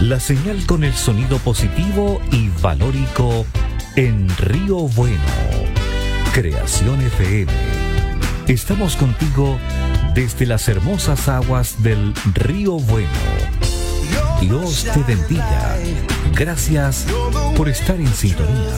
La señal con el sonido positivo y valórico en Río Bueno. Creación FM. Estamos contigo desde las hermosas aguas del Río Bueno. Dios te bendiga. Gracias por estar en sintonía.